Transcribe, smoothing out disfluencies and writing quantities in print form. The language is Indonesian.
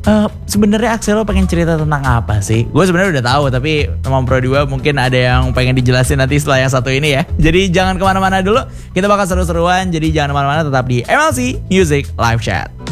Sebenarnya Axelo pengen cerita tentang apa sih? Gue sebenarnya udah tahu, tapi teman Pro 2 mungkin ada yang pengen dijelasin nanti setelah yang satu ini ya. Jadi jangan kemana-mana dulu, kita bakal seru-seruan. Jadi jangan kemana-mana, tetap di MLC Music Live Chat.